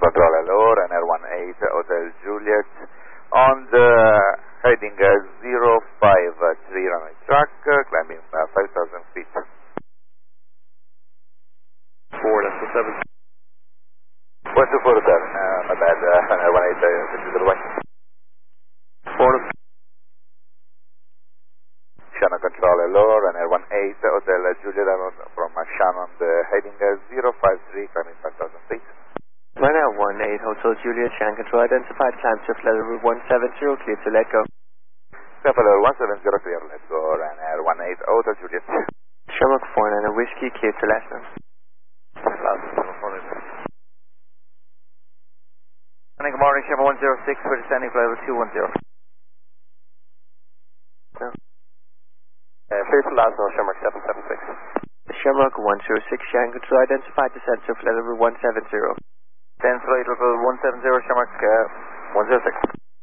Control hello, Ryanair 18 Hotel Juliet on the heading 053 runway track, climbing 5,000 feet. 4.7. 1247, my bad, Ryanair 18 this is the way. 4. Shannon Control hello, Ryanair 18 Hotel Juliet from Shannon, the heading 053, climbing 5,000 feet. Ryanair 18 Hotel Juliet, Shannon Control identified, climb shift level route 170, clear to let go. Climb level 170, clear, let's go, Ryanair 18 Hotel Juliet. Shamrock 49 Whiskey, clear to left now. Good morning, Shamrock 106 for descending level 210. Clear to last now, Shamrock 776. Shamrock 106, Shannon Control identified, descent shift level route 170. Descent level 170, Shamrock 106.